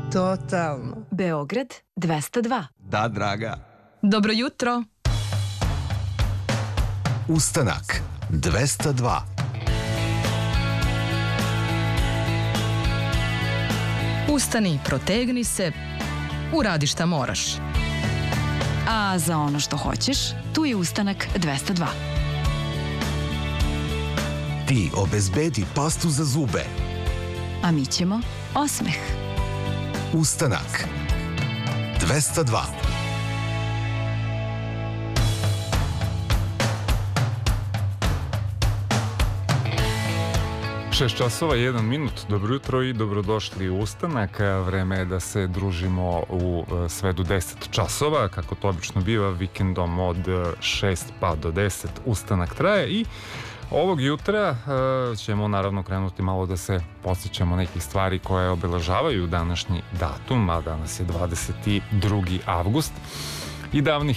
Totalno. Beograd 202. Da, draga. Dobro jutro. Ustanak 202. Ustani, protegni se, uradi šta moraš. A za ono što hoćeš, tu je Ustanak 202. Ti obezbedi pastu za zube. A mi ćemo osmeh. Ustanak 202. Šest časova, 1 minut. Dobro jutro i dobrodošli u Ustanak. Vreme je da se družimo u sve do 10 časova, kako to obično biva, vikendom od 6 pa do 10 Ustanak traje i ovog jutra ćemo naravno krenuti malo da se podsjećamo nekih stvari koje obeležavaju današnji datum, a danas je 22. avgust. I davni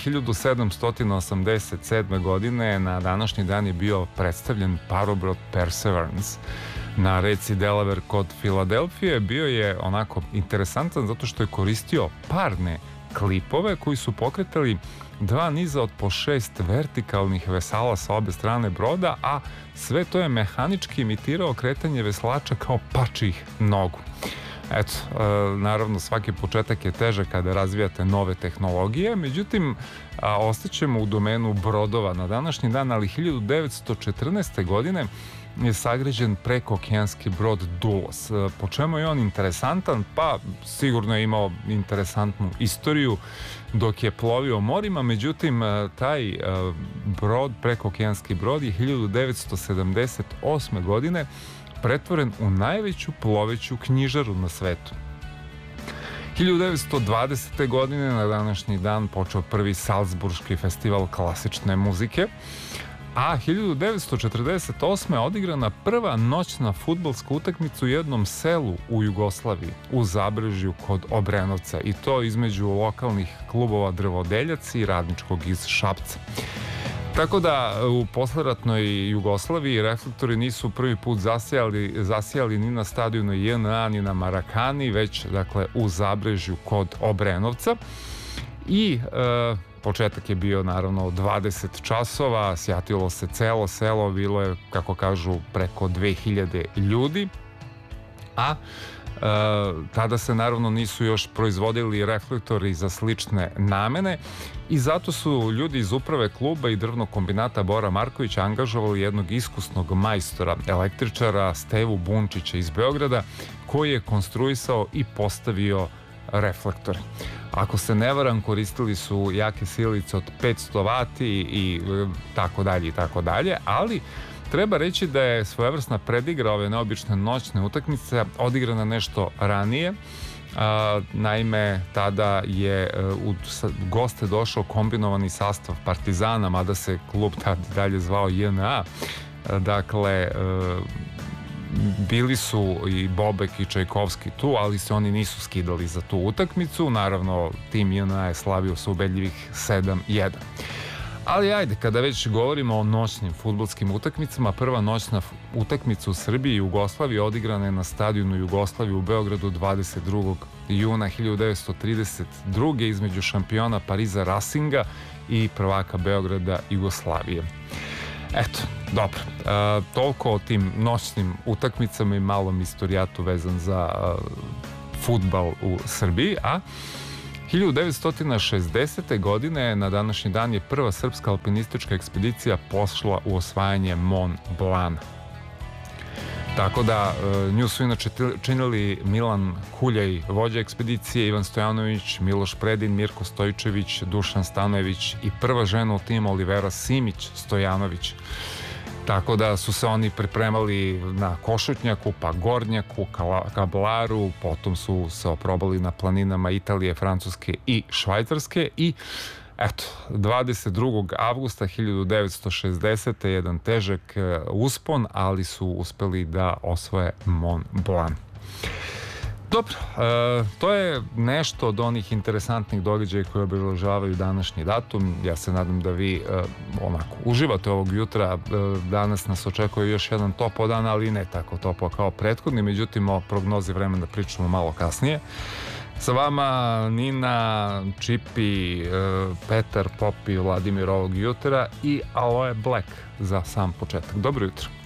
1787. godine na današnji dan je bio predstavljen parobrod Perseverance na reci Delaware kod Filadelfije. Bio je onako interesantan zato što je koristio parne klipove koji su pokretali dva niza od po 6 vertikalnih vesala sa obe strane broda, a sve to je mehanički imitirao kretanje veslača kao pačjih nogu. Eto, naravno svaki početak je teže kada razvijate nove tehnologije, međutim ostaćemo u domenu brodova na današnji dan, ali 1914. godine je sagrađen prekookeanski brod Dulos. Po čemu je on interesantan? Pa sigurno je imao interesantnu istoriju dok je plovio morima, međutim taj brod, prekookeanski brod je 1978. godine pretvoren u najveću ploveću knjižaru na svetu. 1920. godine na današnji dan počeo prvi Salzburški festival klasične muzike, a 1948. odigrana prva noćna fudbalska utakmica u jednom selu u Jugoslaviji, u Zabrežju kod Obrenovca, i to između lokalnih klubova Drvodeljac i Radničkog iz Šapca. Tako da u posleratnoj Jugoslaviji reflektori nisu prvi put zasijali ni na stadionu JNA ni na Marakani, već dakle u Zabrežju kod Obrenovca. I početak je bio naravno 20 časova, sjatilo se celo selo, bilo je, kako kažu, preko 2000 ljudi, a tada se naravno nisu još proizvodili reflektori za slične namene i zato su ljudi iz uprave kluba i drvnog kombinata Bora Marković angažovali jednog iskusnog majstora, električara Stevu Bunčića iz Beograda, koji je konstruisao i postavio reflektore. Ako se ne varam, koristili su jake silice od 500 vati i tako dalje, ali treba reći da je svojevrsna predigra ove neobične noćne utakmice odigrana nešto ranije. Naime, tada je u goste došao kombinovani sastav Partizana, mada se klub tad dalje zvao JNA. Dakle, bili su i Bobek i Čajkovski tu, ali se oni nisu skidali za tu utakmicu. Naravno, tim JNA je slavio sa ubedljivih 7-1. Ali ajde, kada već govorimo o noćnim fudbalskim utakmicama, prva noćna utakmica u Srbiji i Jugoslaviji odigrana je na stadionu Jugoslavije u Beogradu 22. juna 1932. između šampiona Pariza Racinga i prvaka Beograda Jugoslavije. Eto, dobro, toliko o tim noćnim utakmicama i malom istorijatu vezan za fudbal u Srbiji, a 1960. godine na današnji dan je prva srpska alpinistička ekspedicija pošla u osvajanje Mont Blanc. Tako da nju su inače činili Milan Kuljaj, vođa ekspedicije, Ivan Stojanović, Miloš Predin, Mirko Stojčević, Dušan Stanojević i prva žena u timu Olivera Simić Stojanović. Tako da su se oni pripremali na Košutnjaku, pa Gornjaku, Kablaru, potom su se oprobali na planinama Italije, Francuske i Švajcarske i eto, 22. avgusta 1960. jedan težak uspon, ali su uspeli da osvoje Mont Blanc. Dobro, to je nešto od onih interesantnih događaja koje obeležavaju današnji datum. Ja se nadam da vi onako uživate ovog jutra. Danas nas očekuje još jedan topao dan, ali ne tako topao kao prethodni. Međutim, o prognozi vremena pričamo malo kasnije. Sa vama Nina, Čipi, Petar, Popi, Vladimir ovog jutra i Aloe Black za sam početak. Dobro jutro.